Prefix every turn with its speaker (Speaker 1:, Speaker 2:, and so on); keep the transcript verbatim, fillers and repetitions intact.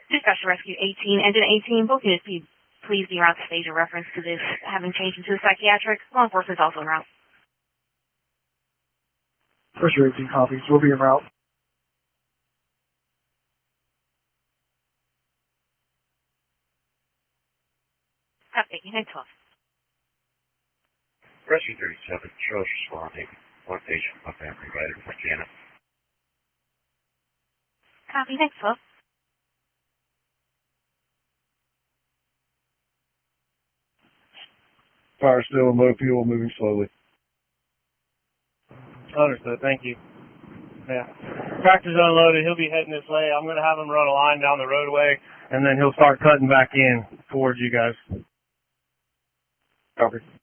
Speaker 1: Dispatch to Rescue eighteen, Engine eighteen, both units be, please be en route to stage in reference to this having changed into a psychiatric. Law enforcement is also en route.
Speaker 2: First eighteen copies. We'll be en route.
Speaker 1: Copy, unit twelve.
Speaker 3: Rescue thirty-seven, shows responding. One patient, one family provider for Janet.
Speaker 1: Copy, next twelve.
Speaker 4: Fire still in low fuel, moving slowly.
Speaker 5: Understood, thank you. Yeah. Tractor's unloaded, he'll be heading this way. I'm going to have him run a line down the roadway, and then he'll start cutting back in towards you guys.
Speaker 4: Copy.